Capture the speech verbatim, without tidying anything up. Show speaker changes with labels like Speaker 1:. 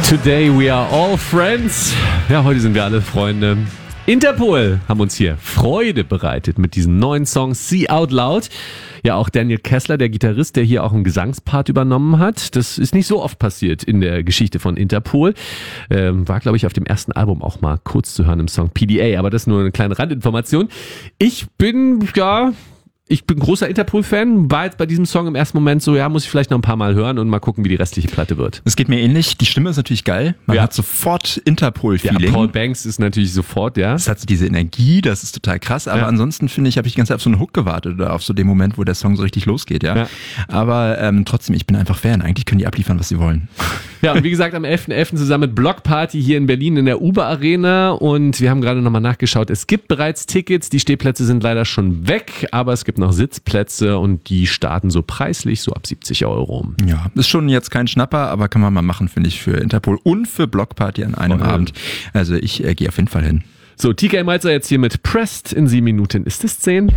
Speaker 1: Today we are all friends. Ja, heute sind wir alle Freunde. Interpol haben uns hier Freude bereitet mit diesem neuen Song See Out Loud. Ja, auch Daniel Kessler, der Gitarrist, der hier auch einen Gesangspart übernommen hat. Das ist nicht so oft passiert in der Geschichte von Interpol. Ähm, war, glaube ich, auf dem ersten Album auch mal kurz zu hören im Song P D A. Aber das ist nur eine kleine Randinformation. Ich bin, ja... Ich bin großer Interpol-Fan, war jetzt bei diesem Song im ersten Moment so, ja, muss ich vielleicht noch ein paar Mal hören und mal gucken, wie die restliche Platte wird.
Speaker 2: Es geht mir ähnlich, die Stimme ist natürlich geil, man
Speaker 1: ja.
Speaker 2: hat sofort Interpol-Feeling.
Speaker 1: Ja, Paul Banks ist natürlich sofort, ja.
Speaker 2: Es hat so diese Energie, das ist total krass, aber ja. ansonsten finde ich, habe ich die ganze Zeit auf so einen Hook gewartet oder auf so den Moment, wo der Song so richtig losgeht, ja. ja. Aber ähm, trotzdem, ich bin einfach Fan, eigentlich können die abliefern, was sie wollen.
Speaker 1: Ja, und wie gesagt, am elften elften zusammen mit Block Party hier in Berlin in der Uber Arena und wir haben gerade nochmal nachgeschaut, es gibt bereits Tickets, die Stehplätze sind leider schon weg, aber es gibt noch Sitzplätze und die starten so preislich so ab siebzig Euro.
Speaker 2: Ja, ist schon jetzt kein Schnapper, aber kann man mal machen, finde ich, für Interpol und für Block Party an einem Voll. Abend. Also ich äh, gehe auf jeden Fall hin.
Speaker 1: So, T K Malzer jetzt hier mit Pressed. In sieben Minuten ist es zehn.